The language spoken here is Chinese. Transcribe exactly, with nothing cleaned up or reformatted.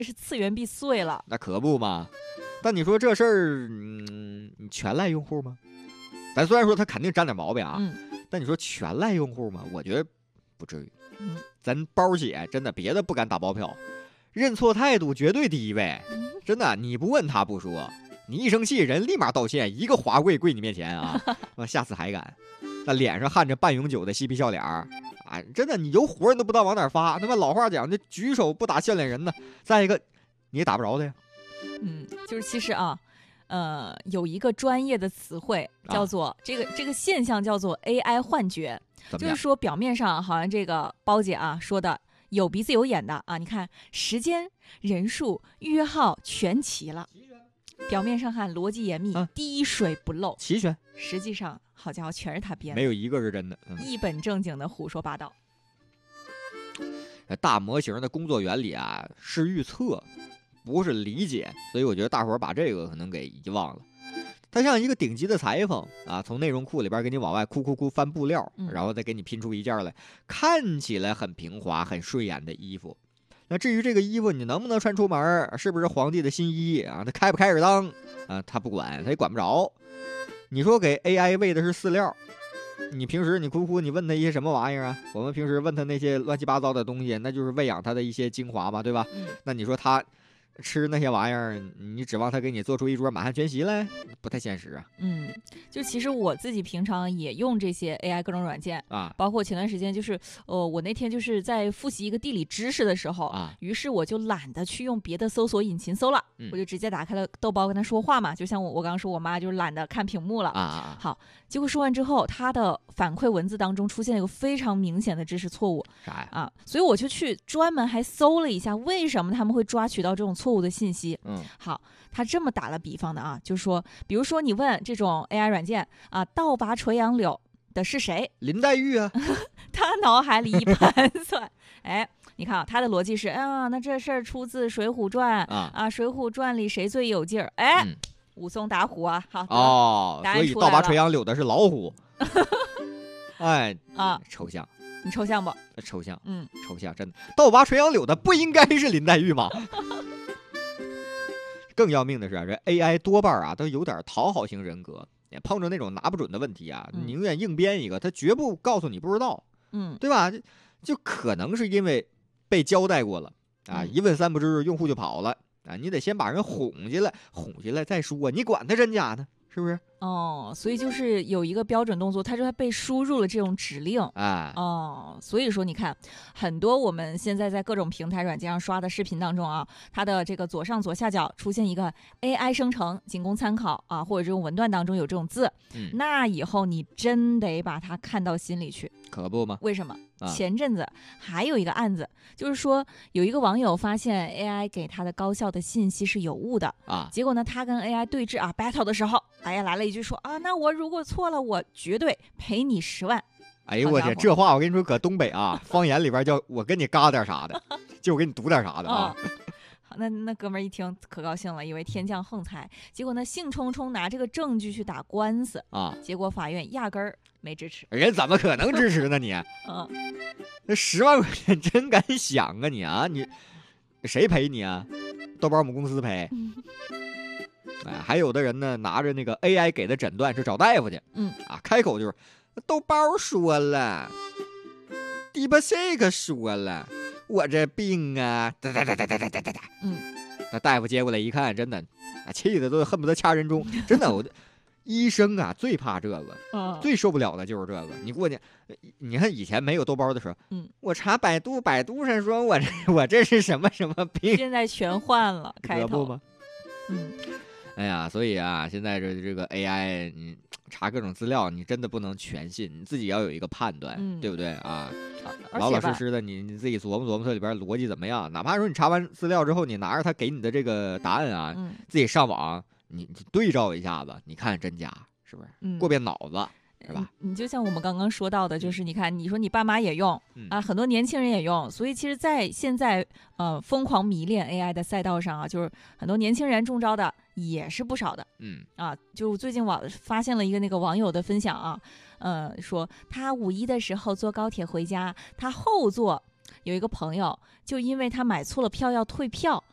是次元壁碎了。 那可不嘛。但你说这事儿，嗯，你全赖用户吗？咱虽然说他肯定沾点毛病啊， 嗯， 但你说全赖用户吗？我觉得不至于。 嗯， 咱包姐真的别的不敢打包票，认错态度绝对第一位。真的，你不问他不说，你一生气人立马道歉，一个华贵跪你面前啊，下次还敢？那脸上含着半永久的嬉皮笑脸儿啊，真的你有火你都不知道往哪儿发。他妈老话讲，这举手不打笑脸人呢。再一个，你也打不着的呀。 嗯，就是其实啊，呃，有一个专业的词汇叫做、啊、这个这个现象叫做 A I 幻觉，就是说表面上好像这个包姐啊说的有鼻子有眼的啊，你看时间、人数、预约号全齐了，表面上看逻辑严密、啊，滴水不漏， 齐全， 实际上好家伙全是他编的， 没有一个是真的， 嗯、一本正经的胡说八道。 大模型的工作原理啊是预测，不是理解，所以我觉得大伙儿把这个可能给遗忘了。它像一个顶级的裁缝啊，从内容库里边给你往外哭哭哭翻布料，然后再给你拼出一件来，看起来很平滑、很顺眼的衣服。那至于这个衣服你能不能穿出门，是不是皇帝的新衣啊，它开不开耳当啊，他不管，他也管不着。你说给 A I 喂的是饲料，你平时你哭哭你问他一些什么玩意儿啊？我们平时问他那些乱七八糟的东西，那就是喂养他的一些精华嘛，对吧？ 嗯、 那你说他吃那些玩意儿，你指望他给你做出一桌满汉全席来，不太现实啊。 嗯，就其实我自己平常也用这些 A I 各种软件啊， 包括前段时间就是，呃，我那天就是在复习一个地理知识的时候啊， 于是我就懒得去用别的搜索引擎搜了， 嗯、 我就直接打开了豆包跟他说话嘛，就像我我刚刚说我妈就是懒得看屏幕了啊。 好，结果说完之后，他的反馈文字当中出现了一个非常明显的知识错误， 啥呀？ 啊，所以我就去专门还搜了一下，为什么他们会抓取到这种错误的信息。 嗯， 好，他这么打了比方的啊，就是说，比如说你问这种 A I 软件啊，倒拔垂杨柳的是谁？ 林黛玉啊， 他脑海里一盘算，哎，你看啊，他的逻辑是啊，那这事儿出自《水浒传》啊，啊，《水浒传》里谁最有劲儿？哎，嗯、武松打虎啊，好哦，所以倒拔垂杨柳的是老虎。哎啊， 抽象， 你抽象不？ 抽象， 嗯， 抽象，真的，倒拔垂杨柳的不应该是林黛玉吗？更要命的是啊，这 A I 多半啊都有点讨好型人格，碰着那种拿不准的问题啊， 嗯、 宁愿硬编一个，他绝不告诉你不知道， 嗯， 对吧？就可能是因为被交代过了啊， 嗯、 一问三不知，用户就跑了啊，你得先把人哄进来，哄进来再说，你管他真假呢？是不是？ 哦，所以就是有一个标准动作，它就它被输入了这种指令， 哎， 哦，所以说你看，很多我们现在在各种平台软件上刷的视频当中啊，它的这个左上左下角出现一个 A I 生成，仅供参考啊，或者这种文段当中有这种字， 嗯， 那以后你真得把它看到心里去， 可不吗？ 为什么？ 啊、 前阵子还有一个案子，就是说有一个网友发现 A I 给他的高校的信息是有误的啊， 结果呢，他跟 A I 对峙啊 battle 的时候，哎呀来了一句说啊，那我如果错了，我绝对赔你十万。 哎呦我天，这话我跟你说，搁东北啊，方言里边叫我跟你嘎点啥的，就我给你读点啥的啊。 哦那那哥们儿一听可高兴了，以为天降横财，结果呢兴冲冲拿这个证据去打官司啊， 结果法院压根儿没支持。 人怎么可能支持呢你？ 嗯， 那十万块钱真敢想啊你啊你，谁赔你啊？豆包我们公司赔。 嗯、 哎，还有的人呢拿着那个 A I 给的诊断去找大夫去， 嗯啊，开口就是豆包说了 ，DeepSeek 说了。我这病啊，哒哒哒哒哒哒哒哒， 嗯， 那大夫接过来一看，真的，啊，气的都恨不得掐人中，真的，我医生啊最怕这个， 嗯、 最受不了的就是这个。你过去，你看以前没有豆包的时候， 嗯， 我查百度，百度上说我这我这是什么什么病， 现在全换了，开头， 可不吗？ 嗯， 哎呀，所以啊，现在这这个 A I， 你查各种资料，你真的不能全信，你自己要有一个判断， 嗯、 对不对啊？ 老老老实实的，你你自己琢磨琢磨这里边逻辑怎么样。哪怕说你查完资料之后，你拿着他给你的这个答案啊， 嗯、 自己上网你你对照一下子，你看真假是不是？ 嗯、 过遍脑子是吧？ 你就像我们刚刚说到的，就是你看，你说你爸妈也用、 嗯、 啊，很多年轻人也用，所以其实，在现在呃疯狂迷恋 A I 的赛道上啊，就是很多年轻人中招的也是不少的。 嗯啊，就最近网发现了一个那个网友的分享啊，呃，说他五一的时候坐高铁回家，他后座有一个朋友，就因为他买错了票要退票，